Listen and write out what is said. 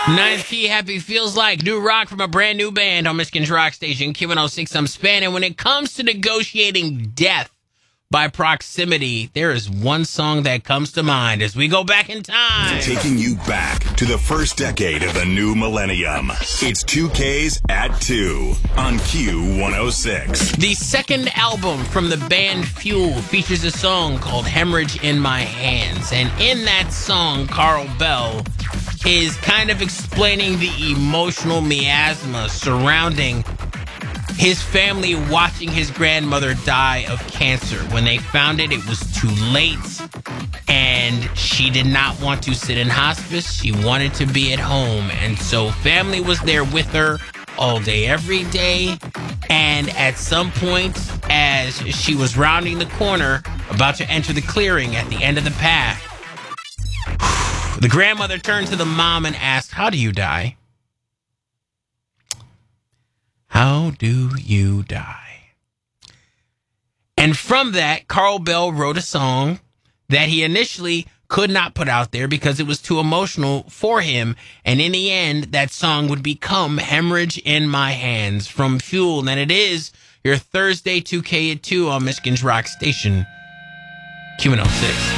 Ninth key, happy feels like new rock from a brand new band on Michigan's Rock Station, Q106. I'm Span, and when it comes to negotiating death by proximity, there is one song that comes to mind as we go back in time. Taking you back to the first decade of the new millennium. It's 2Ks at 2 on Q106. The second album from the band Fuel features a song called Hemorrhage in My Hands. And in that song, Carl Bell is kind of explaining the emotional miasma surrounding his family watching his grandmother die of cancer. When they found it, it was too late, and she did not want to sit in hospice. She wanted to be at home, and so family was there with her all day, every day. And at some point, as she was rounding the corner, about to enter the clearing at the end of the path, the grandmother turned to the mom and asked, "How do you die? How do you die?" And from that, Carl Bell wrote a song that he initially could not put out there because it was too emotional for him. And in the end, that song would become Hemorrhage in My Hands from Fuel. And it is your Thursday 2K at 2 on Michigan's Rock Station, Q106.